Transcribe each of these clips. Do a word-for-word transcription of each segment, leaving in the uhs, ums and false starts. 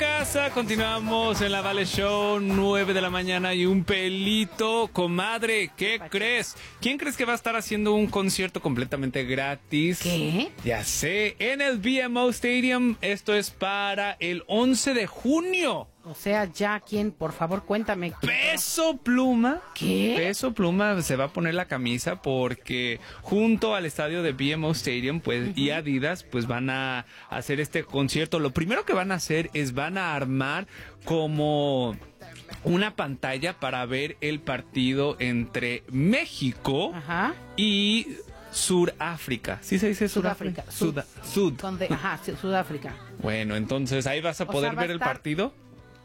casa, continuamos en la Vale Show, nueve de la mañana y un pelito. Comadre, ¿qué crees? ¿Quién crees que va a estar haciendo un concierto completamente gratis? ¿Qué? Ya sé, en el B M O Stadium. Esto es para el once de junio. O sea, ya, ¿quién? Por favor, cuéntame. Peso Pluma. ¿Qué? Peso Pluma se va a poner la camisa porque junto al estadio de B M O Stadium, pues, uh-huh. y Adidas, pues van a hacer este concierto. Lo primero que van a hacer es van a armar como una pantalla para ver el partido entre México Ajá. y Sudáfrica. ¿Sí se dice Sudáfrica? Sudáfrica. Sud. Sud. De, ajá, Sudáfrica. Bueno, entonces ahí vas a poder o sea, ver el partido.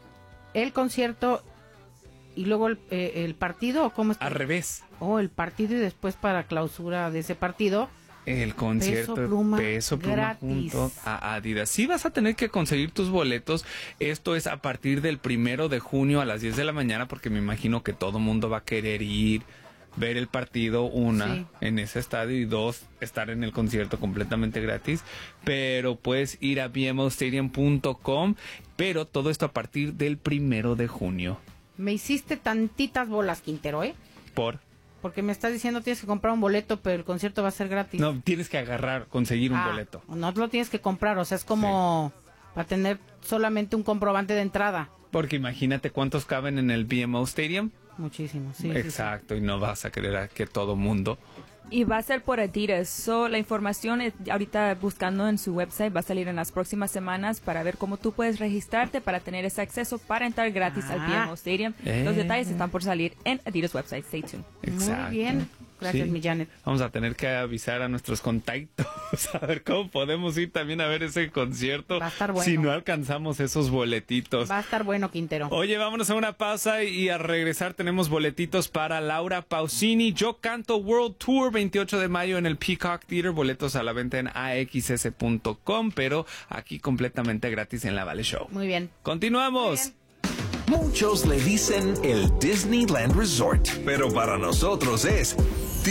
El concierto y luego el, eh, el partido, ¿o cómo está? Al revés. Oh, el partido y después para clausura de ese partido. El concierto Peso Pluma, Peso Pluma gratis. junto a Adidas. Sí vas a tener que conseguir tus boletos. Esto es a partir del primero de junio a las diez de la mañana, porque me imagino que todo mundo va a querer ir, ver el partido, una, sí. en ese estadio, y dos, estar en el concierto completamente gratis. Pero puedes ir a b m o stadium punto com, pero todo esto a partir del primero de junio. Me hiciste tantitas bolas, Quintero, ¿eh? ¿Por? Porque me estás diciendo tienes que comprar un boleto, pero el concierto va a ser gratis. No, tienes que agarrar, conseguir un ah, boleto. No lo tienes que comprar, o sea, es como sí. para tener solamente un comprobante de entrada. Porque imagínate cuántos caben en el B M O Stadium. Muchísimos, sí. Exacto, sí, sí. Y no vas a querer a que todo mundo. Y va a ser por Adidas. So, la información es, ahorita buscando en su website, va a salir en las próximas semanas para ver cómo tú puedes registrarte para tener ese acceso para entrar gratis ah. al B M O Stadium. Eh. Los detalles están por salir en Adidas website. Stay tuned. Exacto. Muy bien. Gracias, sí. mi Janet. Vamos a tener que avisar a nuestros contactos a ver cómo podemos ir también a ver ese concierto. Va a estar bueno. Si no alcanzamos esos boletitos. Va a estar bueno, Quintero. Oye, vámonos a una pausa y al regresar tenemos boletitos para Laura Pausini. Yo Canto World Tour, veintiocho de mayo en el Peacock Theater. Boletos a la venta en a x s punto com, pero aquí completamente gratis en la Vale Show. Muy bien. Continuamos. Muy bien. Muchos le dicen el Disneyland Resort, pero para nosotros es